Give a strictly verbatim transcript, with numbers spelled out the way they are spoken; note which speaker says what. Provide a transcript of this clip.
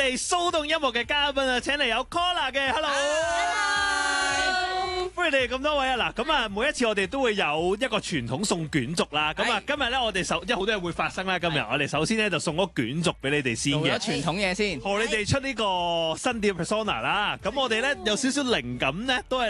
Speaker 1: 哋騷動音樂嘅嘉賓啊，請嚟有 Collar 嘅 ，Hello，歡迎你哋咁多位啊！嗱，咁啊，每一次我哋都會有一個傳統送卷軸啦。咁啊，今日咧我哋首即係好多嘢會發生啦。今日我哋首先咧就送咗卷軸俾你哋先嘅，
Speaker 2: 傳統嘢先，
Speaker 1: 賀你哋出呢個新碟 Persona 啦。咁我哋咧有少少靈感咧，都係